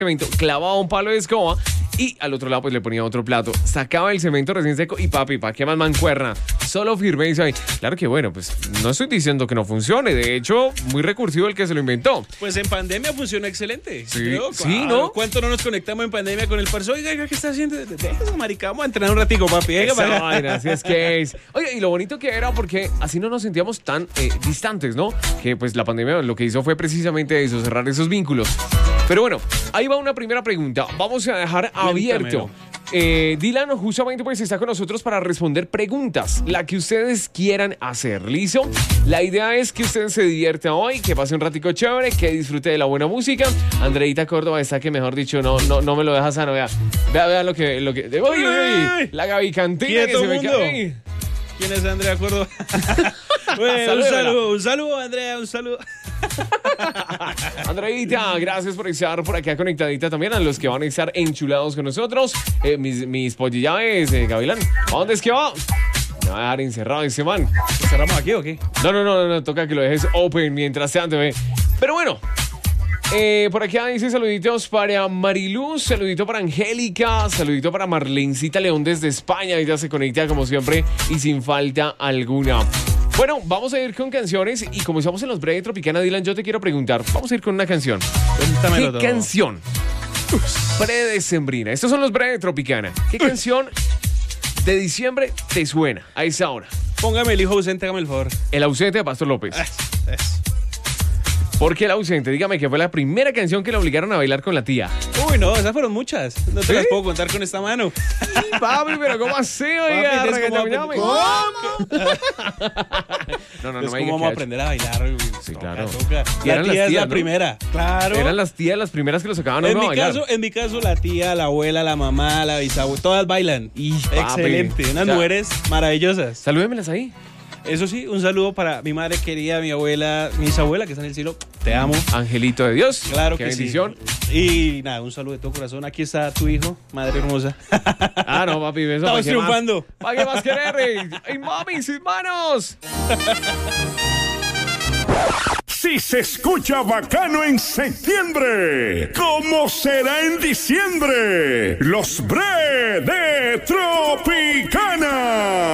cemento, clavaba un palo de escoba y al otro lado pues le ponía otro plato. Sacaba el cemento recién seco y papi, ¿para qué más mancuerna? Solo firmeza ahí. Claro que bueno, pues no estoy diciendo que no funcione. De hecho, muy recursivo el que se lo inventó. Pues en pandemia funcionó excelente. Sí, creo. sí, ¿no? ¿Cuánto no nos conectamos en pandemia con el parzo? Oiga, ¿qué está haciendo? Deja eso, marica, vamos a entrenar un ratico, papi. Así es que es. Oye, y lo bonito que era porque así no nos sentíamos tan distantes, ¿no? Que pues la pandemia lo que hizo fue precisamente eso, cerrar esos vínculos. Pero bueno, ahí va una primera pregunta. Vamos a dejar abierto. Dylan justamente pues está con nosotros para responder preguntas, la que ustedes quieran hacer, ¿listo? La idea es que ustedes se diviertan hoy, que pase un ratico chévere, que disfrute de la buena música. Andreita Córdoba está que mejor dicho no me lo deja sano, vea lo que uy, la Gaby Cantina que se me cae. ¿Quién es Andrea Córdoba? Bueno, un saludo, Andrea, un saludo. Andreita, gracias por estar por acá conectadita también a los que van a estar enchulados con nosotros. Mis pollillaves, Gavilán. ¿A dónde es que va? Me va a dejar encerrado ese man. ¿Lo cerramos aquí o qué? No, toca que lo dejes open mientras tanto, Pero bueno, por acá dice saluditos para Mariluz, saludito para Angélica, saludito para Marlencita León desde España. Ella se conecta como siempre y sin falta alguna. Bueno, vamos a ir con canciones y como estamos en los Breve Tropicana, Dylan, yo te quiero preguntar, vamos a ir con una canción. Cuéntamelo todo. Canción predecembrina? Estos son los Breve Tropicana. ¿Qué canción de diciembre te suena a esa hora? Póngame el hijo ausente, hágame el favor. El ausente de Pastor López. Eso. ¿Por qué el ausente? Dígame que fue la primera canción que le obligaron a bailar con la tía. Uy, no, esas fueron muchas. No te las puedo contar con esta mano. Papi, pero ¿cómo así, oiga? ¿Cómo? No Es me como diga vamos a que aprender a bailar. Sí, claro. Toca. Y La eran tía las es tías, la ¿no? primera. Claro. Eran las tías las primeras que lo sacaban a uno a bailar. En mi caso, la tía, la abuela, la mamá, la bisabuela, todas bailan. Y, papi, excelente. Unas mujeres maravillosas. Salúdemelas ahí. Eso sí, un saludo para mi madre querida, mi abuela, mi bisabuela que está en el cielo. Te amo. Angelito de Dios. Claro Qué que bendición. Sí. Y nada, un saludo de todo corazón. Aquí está tu hijo, madre hermosa. No, papi, eso. Estamos triunfando. ¿Para qué más querer? ¡Ay, mami, sus manos! Si se escucha bacano en septiembre, ¿cómo será en diciembre? Los Breve Tropicana.